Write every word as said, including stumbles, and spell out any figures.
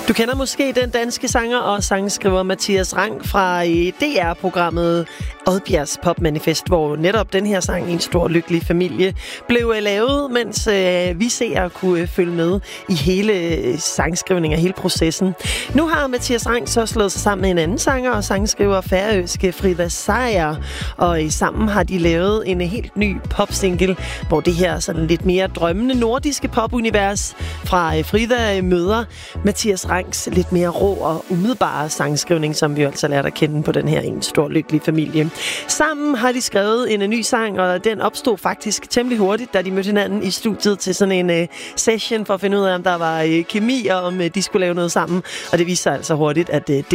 Du kender måske den danske sanger og sangskriver Mathias Rang fra D R-programmet Oddbjergs Popmanifest, hvor netop den her sang, En stor lykkelig familie, blev lavet, mens øh, vi seere kunne følge med i hele sangskrivningen og hele processen. Nu har Mathias Rang så slået sig sammen med en anden sanger og sangskriver, færøske Frida Seier, og sammen har de lavet en helt ny popsingle, hvor det her sådan lidt mere drømmende nordiske popunivers fra Frida møder Mathias Rangs lidt mere rå og umiddelbare sangskrivning, som vi jo altså lærte at kende på den her En stor lykkelig familie. Sammen har de skrevet en, en ny sang, og den opstod faktisk temmelig hurtigt, da de mødte hinanden i studiet til sådan en uh, session for at finde ud af, om der var uh, kemi, og om uh, de skulle lave noget sammen. Og det viste sig altså hurtigt, at uh, det